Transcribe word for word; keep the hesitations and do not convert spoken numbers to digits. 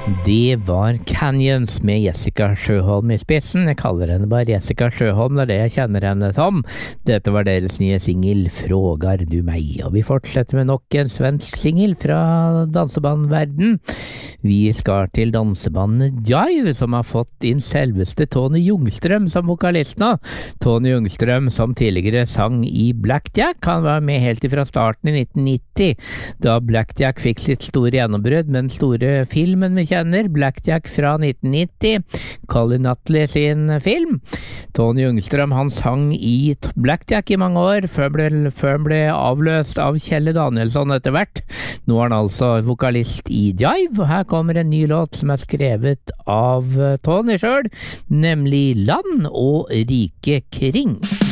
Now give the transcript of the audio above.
Det var Canyons med Jessica Sjøholm i spissen. Jeg kaller henne bare Jessica Sjøholm, det er det jeg kjenner henne som. Dette var deres nye singel Frågar du meg, og vi fortsetter med nok en svensk singel fra dansebandverden. Vi skal til dansebandet Jive, som har fått inn selveste Tony Ljungstrøm som vokalist nå. Tony Ljungstrøm, som tidligere sang i Blackjack, han var med helt ifra starten i nitten nitti, da Blackjack fikk sitt store gjennombrudd med den store filmen vi kjenner, Blackjack fra nitten nitti, Colin Nutley sin film. Tony Ljungstrøm, han sang i Blackjack i mange år, før han ble, før han ble avløst av Kjelle Danielsson etter hvert. Nå er han altså vokalist i Jive, og her kommer en ny låt som er skrevet av Tony selv, nemlig Land og rike kring.